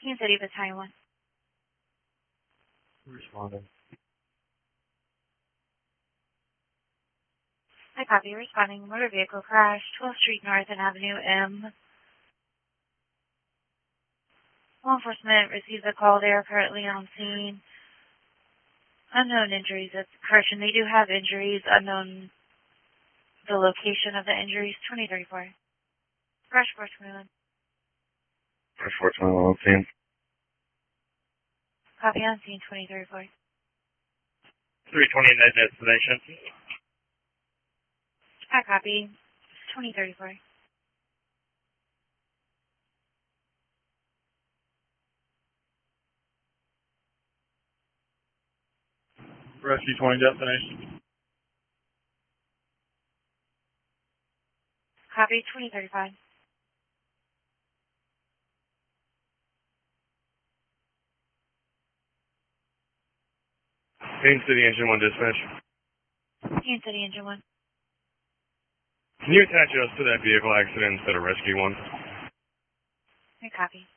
Kansas City, Battalion 1. Responding. I copy. Responding. Motor vehicle crash, 12th Street North and Avenue M. Law enforcement received a call. They are currently on scene. Unknown injuries. Correction, they do have injuries. Unknown the location of the injuries. 2034. Crash 421. Crash 421 on scene. Copy on scene 2034. 320 net destination. I copy. 2034. Rescue 20 destination. Copy 2035. Kansas City Engine 1 dispatch. Kansas City Engine 1. Can you attach us to that vehicle accident instead of rescue 1? I copy.